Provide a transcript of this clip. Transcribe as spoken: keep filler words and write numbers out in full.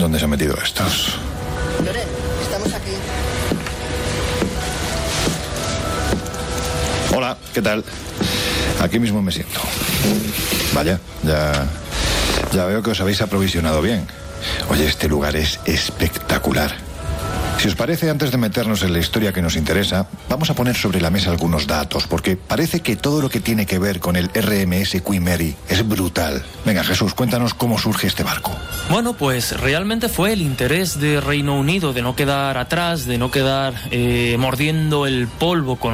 ¿Dónde se han metido estos? Loren, estamos aquí. Hola, ¿qué tal? Aquí mismo me siento. Vaya, ya, ya veo que os habéis aprovisionado bien. Oye, este lugar es espectacular. Si os parece, antes de meternos en la historia que nos interesa, vamos a poner sobre la mesa algunos datos, porque parece que todo lo que tiene que ver con el R M S Queen Mary es brutal. Venga, Jesús, cuéntanos cómo surge este barco. Bueno, pues realmente fue el interés de Reino Unido de no quedar atrás, de no quedar eh, mordiendo el polvo con